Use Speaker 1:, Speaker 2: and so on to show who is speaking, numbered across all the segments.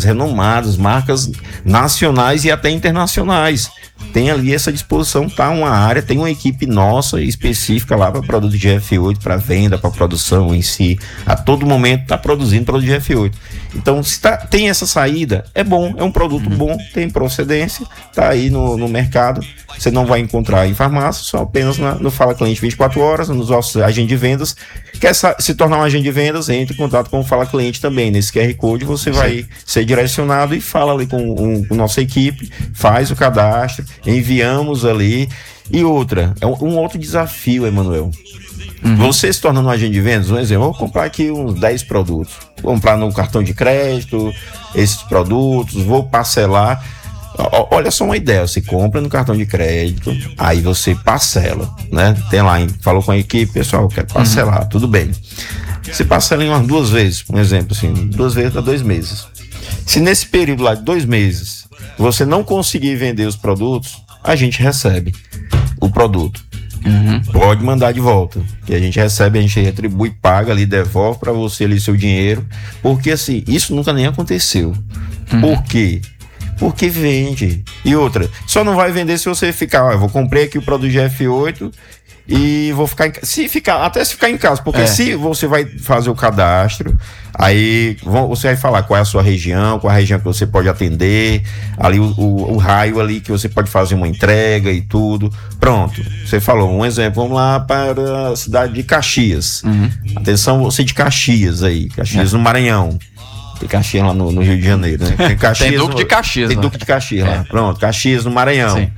Speaker 1: renomadas, marcas nacionais e até internacionais. Tem ali essa disposição, tá uma área, tem uma equipe nossa específica lá para produto de F8, para venda, para produção em si. A todo momento está produzindo produto de F8. Então, se tem essa saída, é bom, é um produto bom, tem procedência, tá aí no mercado. Você não vai encontrar em farmácia, só apenas no Fala Cliente 24 horas, nos nossos agentes de vendas. Quer se tornar um agente de vendas, entre em contato com o Fala Cliente também. Nesse QR Code você vai ser direcionado e fala ali com nossa equipe, faz o cadastro, enviamos ali. E outra, é um outro desafio, Emanuel. Você se tornando um agente de vendas, um exemplo, eu vou comprar aqui uns 10 produtos. Vou comprar no cartão de crédito, esses produtos, vou parcelar. Olha só uma ideia, você compra no cartão de crédito, aí você parcela, né? Tem lá, falou com a equipe, pessoal, eu quero parcelar, tudo bem. Você parcela em umas 2 vezes, um exemplo assim, 2 vezes dá 2 meses. Se nesse período lá de 2 meses você não conseguir vender os produtos, a gente recebe o produto. Pode mandar de volta, que a gente recebe, a gente retribui, paga ali, devolve para você ali seu dinheiro, porque assim, isso nunca nem aconteceu. Por quê? Porque vende. E outra, só não vai vender se você ficar, eu vou comprar aqui o produto de F8 e vou ficar se ficar em casa, porque se você vai fazer o cadastro, aí você vai falar qual é a sua região, qual é a região que você pode atender, ali o raio ali que você pode fazer uma entrega e tudo. Pronto, você falou, um exemplo, vamos lá para a cidade de Caxias. Atenção, você de Caxias aí, Caxias no Maranhão. Tem Caxias lá no Rio de Janeiro, né? Tem Caxias,
Speaker 2: tem Duque de Caxias.
Speaker 1: Tem Duque de Caxias lá. Pronto, Caxias no Maranhão. Sim.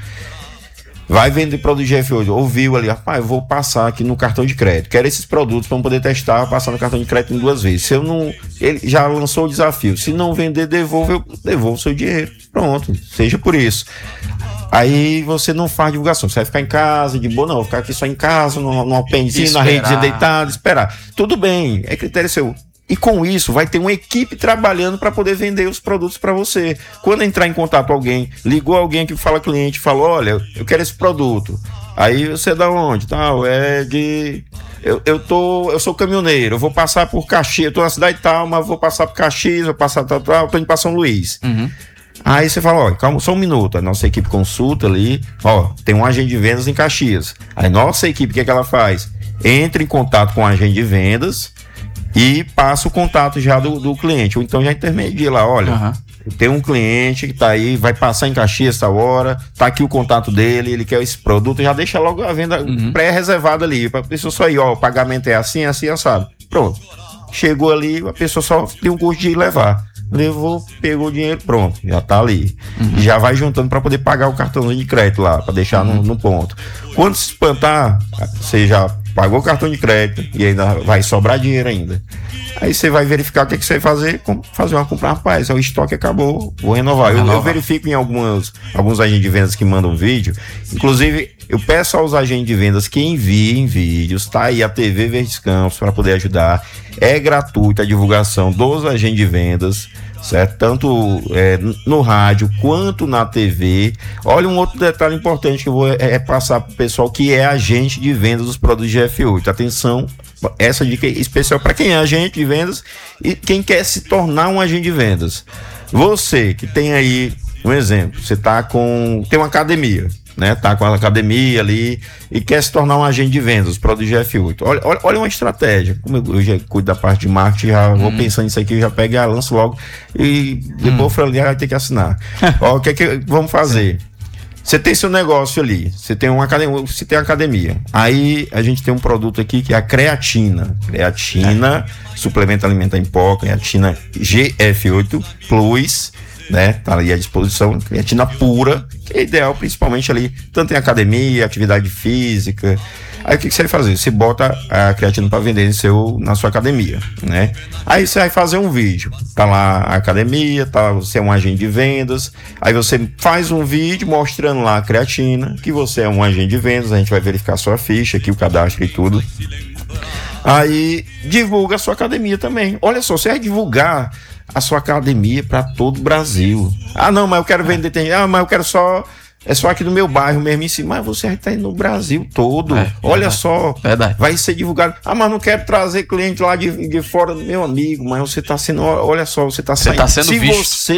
Speaker 1: Vai vender produto de F8. Ouviu ali, rapaz, eu vou passar aqui no cartão de crédito. Quero esses produtos para poder testar, passar no cartão de crédito em 2 vezes. Se eu não. Ele já lançou o desafio. Se não vender, devolvo o seu dinheiro. Pronto, seja por isso. Aí você não faz divulgação. Você vai ficar em casa, de boa, não. Vou ficar aqui só em casa, no apêndice, na rede deitado, esperar. Tudo bem, é critério seu. E com isso, vai ter uma equipe trabalhando para poder vender os produtos para você. Quando entrar em contato alguém, ligou alguém que fala cliente, falou, olha, eu quero esse produto. Aí você dá onde? Tal, eu sou caminhoneiro, eu vou passar por Caxias, eu tô na cidade tal, mas vou passar por Caxias, vou passar tal, tô indo para São Luís. Aí você fala, ó, calma, só um minuto, a nossa equipe consulta ali, ó, tem um agente de vendas em Caxias. Aí nossa equipe, o que é que ela faz? Entra em contato com o agente de vendas e passa o contato já do cliente, ou então já intermedia lá, olha, tem um cliente que tá aí, vai passar em Caxias essa hora, tá aqui o contato dele, ele quer esse produto, já deixa logo a venda pré-reservada ali, pra pessoa só ir, ó, o pagamento é assim, assado. Pronto. Chegou ali, a pessoa só tem um custo de levar. Levou, pegou o dinheiro, pronto, já tá ali. E já vai juntando para poder pagar o cartãozinho de crédito lá, para deixar no ponto. Quando se espantar, você já pagou o cartão de crédito e ainda vai sobrar dinheiro ainda. Aí você vai verificar o que você vai fazer, fazer uma compra, rapaz, o estoque acabou, vou renovar. Eu verifico em alguns agentes de vendas que mandam vídeo, inclusive eu peço aos agentes de vendas que enviem vídeos, tá aí a TV Verdes Campos para poder ajudar, é gratuita a divulgação dos agentes de vendas, certo? Tanto no rádio quanto na TV. Olha um outro detalhe importante que eu vou passar para o pessoal que é agente de vendas dos produtos de F8. Atenção, essa dica é especial para quem é agente de vendas e quem quer se tornar um agente de vendas. Você que tem aí, um exemplo, você tem uma academia, né? Tá com a academia ali e quer se tornar um agente de vendas, produtos de F8. Olha uma estratégia. Como eu já cuido da parte de marketing, já vou pensando nisso aqui, já pego e lanço logo e depois eu falei, vai ter que assinar. Ó, o que é que vamos fazer? Você tem seu negócio ali, você tem uma academia. Aí a gente tem um produto aqui que é a creatina. Creatina, suplemento alimentar em pó, creatina GF8 Plus, né? Tá ali à disposição, creatina pura, que é ideal principalmente ali, tanto em academia, atividade física. Aí o que você vai fazer? Você bota a creatina para vender na sua academia, né? Aí você vai fazer um vídeo, tá lá a academia, você é um agente de vendas, aí você faz um vídeo mostrando lá a creatina, que você é um agente de vendas, a gente vai verificar a sua ficha aqui, o cadastro e tudo. Aí divulga a sua academia também. Olha só, você vai divulgar a sua academia para todo o Brasil. Ah, não, mas eu quero vender, mas eu quero só aqui no meu bairro mesmo em cima. Mas você está no Brasil todo. Olha só, vai ser divulgado. Ah, mas não quero trazer cliente lá de fora, meu amigo, mas você está sendo, olha só, você está saindo.
Speaker 2: Tá sendo visto.
Speaker 1: Você